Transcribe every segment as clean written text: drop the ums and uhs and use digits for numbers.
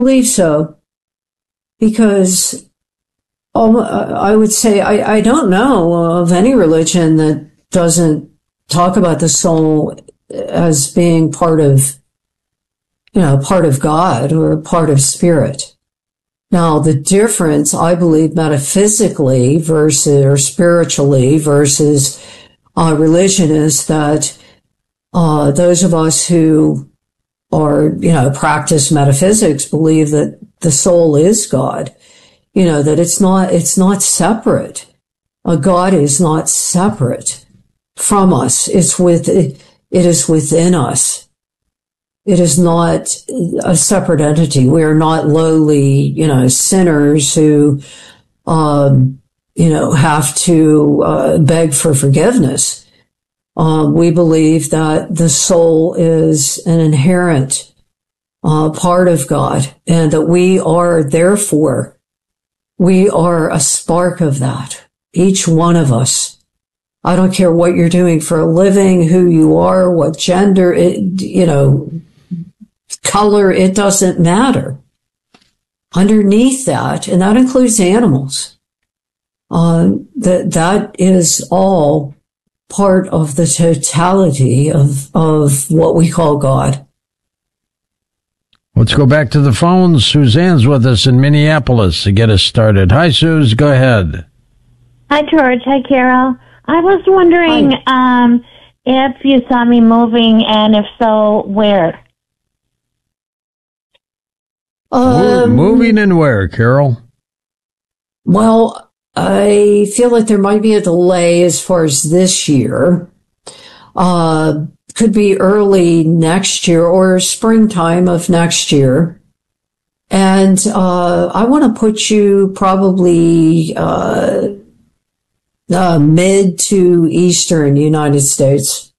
believe so, because I would say I don't know of any religion that doesn't talk about the soul as being part of God or part of spirit. Now, the difference, I believe, metaphysically versus or spiritually versus religion is that those of us who or, practice metaphysics believe that the soul is God, that it's not separate. God is not separate from us. It is within us. It is not a separate entity. We are not lowly, sinners who, have to beg for forgiveness. We believe that the soul is an inherent part of God, and that we are a spark of that. Each one of us. I don't care what you're doing for a living, who you are, what gender, color, it doesn't matter. Underneath that, and that includes animals, that is all part of the totality of what we call God. Let's go back to the phones. Suzanne's with us in Minneapolis to get us started. Hi, Suze. Go ahead. Hi, George. Hi, Carol. I was wondering if you saw me moving, and if so, where? Moving and where, Carol? Well, I feel like there might be a delay as far as this year. Could be early next year or springtime of next year. And I want to put you probably mid to eastern United States.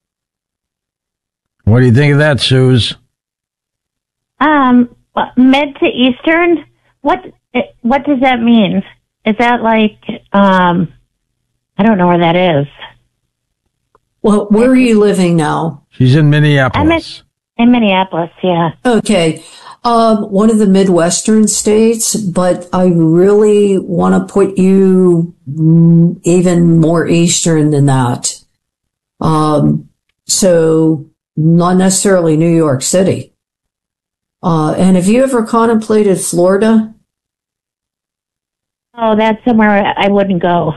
What do you think of that, Suze? Mid to eastern? What does that mean? Is that like, I don't know where that is. Well, where are you living now? She's in Minneapolis. I'm in Minneapolis, yeah. Okay. One of the Midwestern states, but I really want to put you even more eastern than that. So not necessarily New York City. And have you ever contemplated Florida? Oh, that's somewhere I wouldn't go.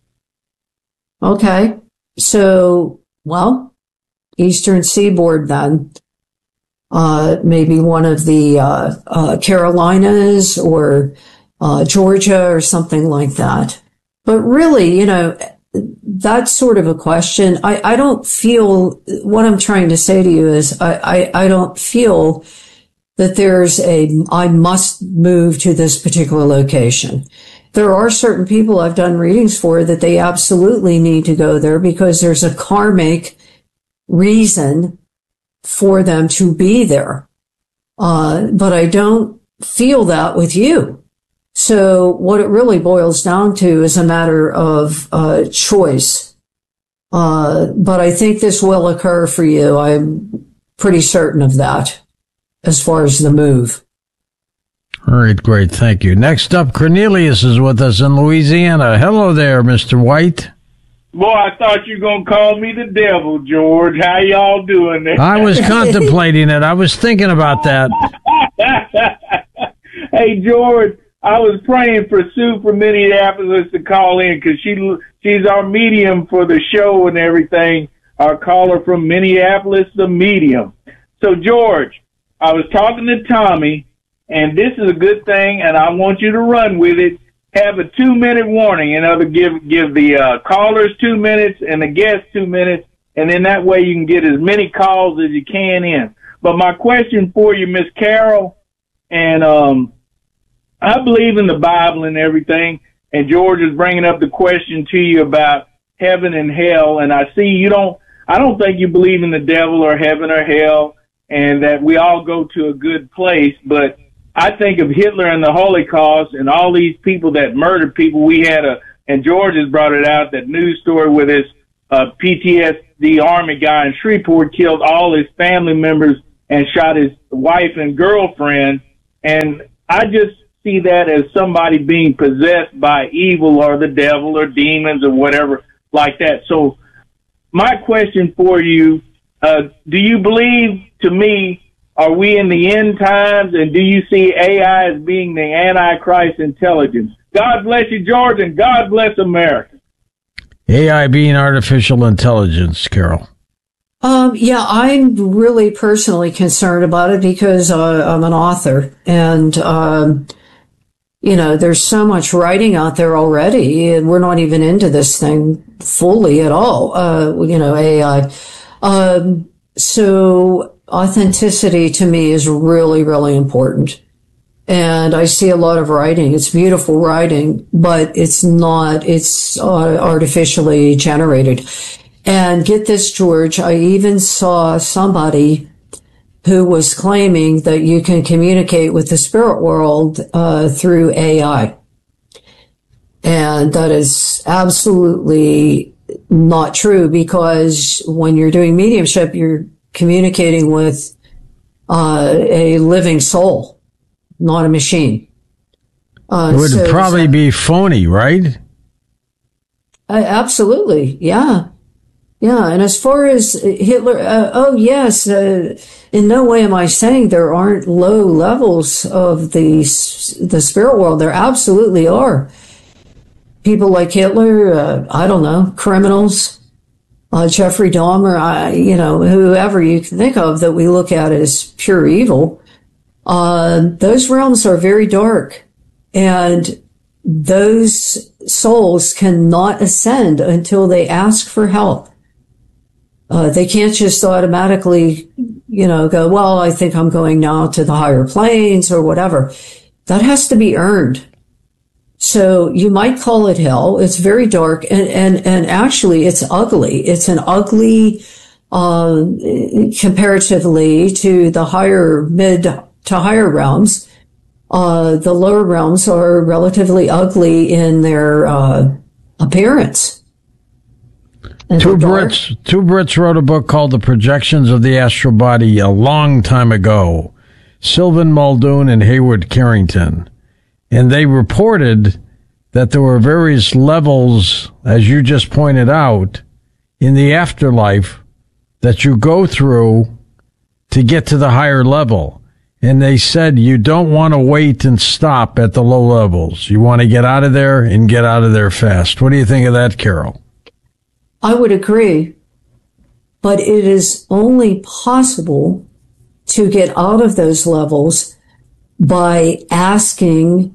Okay. So, well, Eastern Seaboard then. Maybe one of the Carolinas or Georgia or something like that. But really, that's sort of a question. I don't feel, what I'm trying to say to you is I don't feel that there's I must move to this particular location. There are certain people I've done readings for that they absolutely need to go there because there's a karmic reason for them to be there. But I don't feel that with you. So what it really boils down to is a matter of choice. But I think this will occur for you. I'm pretty certain of that as far as the move. All right, great. Thank you. Next up, Cornelius is with us in Louisiana. Hello there, Mr. White. Boy, I thought you were going to call me the devil, George. How y'all doing there? I was contemplating it. I was thinking about that. Hey, George, I was praying for Sue from Minneapolis to call in because she's our medium for the show and everything, our caller from Minneapolis, the medium. So, George, I was talking to Tommy, and this is a good thing, and I want you to run with it. Have a 2-minute warning. In other, give the callers 2 minutes and the guests 2 minutes, and then that way you can get as many calls as you can in. But my question for you, Miss Carol, and I believe in the Bible and everything, and George is bringing up the question to you about heaven and hell, and I see I don't think you believe in the devil or heaven or hell, and that we all go to a good place, but I think of Hitler and the Holocaust and all these people that murdered people. We had and George has brought it out, that news story with this PTSD Army guy in Shreveport killed all his family members and shot his wife and girlfriend. And I just see that as somebody being possessed by evil or the devil or demons or whatever like that. So my question for you, do you believe, to me, are we in the end times, and do you see AI as being the Antichrist intelligence? God bless you, George, and God bless America. AI being artificial intelligence, Carol. Yeah, I'm really personally concerned about it because I'm an author, and there's so much writing out there already, and we're not even into this thing fully at all. AI. So authenticity to me is really, really important. And I see a lot of writing. It's beautiful writing, but it's artificially generated. And get this, George, I even saw somebody who was claiming that you can communicate with the spirit world through AI. And that is absolutely not true, because when you're doing mediumship, you're communicating with a living soul, not a machine. It would probably be phony, right? Absolutely, yeah. Yeah, and as far as Hitler, in no way am I saying there aren't low levels of the spirit world. There absolutely are. People like Hitler, I don't know, criminals, Jeffrey Dahmer, whoever you can think of that we look at as pure evil. Those realms are very dark, and those souls cannot ascend until they ask for help. They can't just automatically, go, well, I think I'm going now to the higher planes or whatever. That has to be earned. So you might call it hell. It's very dark, and actually it's ugly. It's an ugly, comparatively to the higher mid to higher realms. The lower realms are relatively ugly in their appearance. Two Brits wrote a book called The Projections of the Astral Body a long time ago. Sylvan Muldoon and Hayward Carrington. And they reported that there were various levels, as you just pointed out, in the afterlife that you go through to get to the higher level. And they said you don't want to wait and stop at the low levels. You want to get out of there and get out of there fast. What do you think of that, Carol? I would agree, but it is only possible to get out of those levels by asking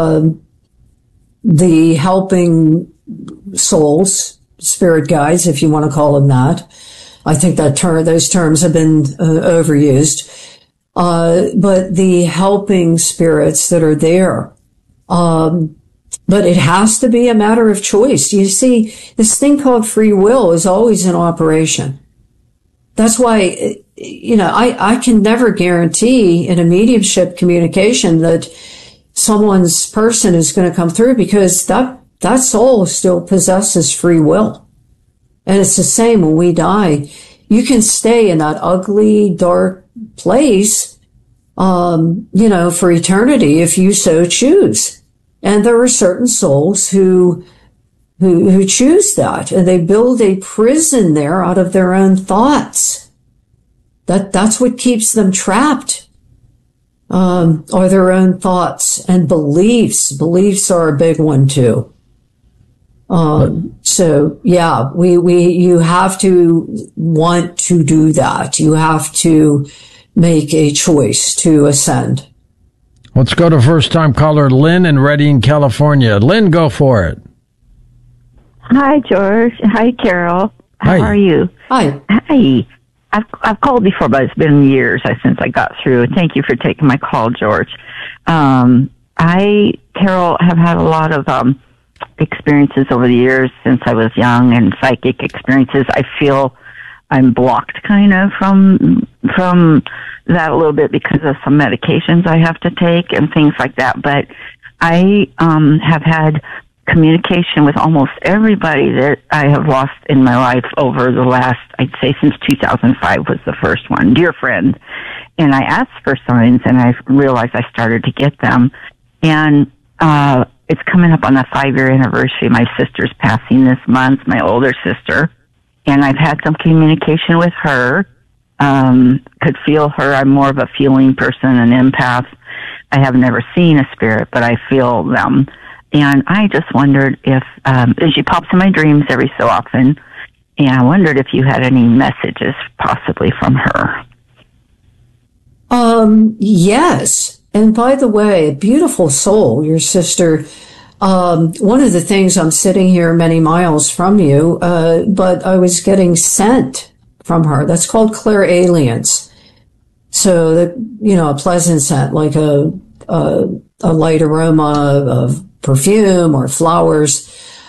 the helping souls, spirit guides, if you want to call them that. I think that those terms have been overused. But the helping spirits that are there. But it has to be a matter of choice. You see, this thing called free will is always in operation. That's why, I can never guarantee in a mediumship communication that someone's person is going to come through, because that soul still possesses free will. And it's the same when we die. You can stay in that ugly, dark place, for eternity if you so choose. And there are certain souls who choose that, and they build a prison there out of their own thoughts. That's what keeps them trapped, are their own thoughts and beliefs. Beliefs are a big one too. So yeah, you have to want to do that. You have to make a choice to ascend. Let's go to first-time caller Lynn in Redding, California. Lynn, go for it. Hi, George. Hi, Carol. How Hi. are you? Hi. Hi. I've called before, but it's been years since I got through. Thank you for taking my call, George. Carol, have had a lot of experiences over the years since I was young, and psychic experiences. I feel I'm blocked kind of from that a little bit because of some medications I have to take and things like that. But I have had communication with almost everybody that I have lost in my life over the last, I'd say since 2005 was the first one, dear friend. And I asked for signs, and I realized I started to get them. And it's coming up on the 5-year anniversary. My sister's passing this month, my older sister. And I've had some communication with her. Could feel her. I'm more of a feeling person, an empath. I have never seen a spirit, but I feel them. And I just wondered if, she pops in my dreams every so often, and I wondered if you had any messages possibly from her. Yes. And by the way, a beautiful soul, your sister. One of the things, I'm sitting here many miles from you, but I was getting sent from her. That's called clairalience. So a pleasant scent, like a light aroma of perfume or flowers,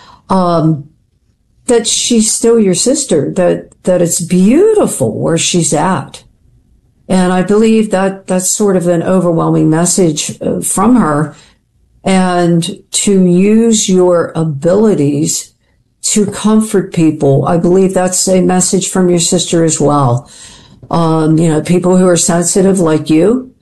that she's still your sister, that it's beautiful where she's at. And I believe that that's sort of an overwhelming message from her, and to use your abilities to comfort people. I believe that's a message from your sister as well. People who are sensitive like you,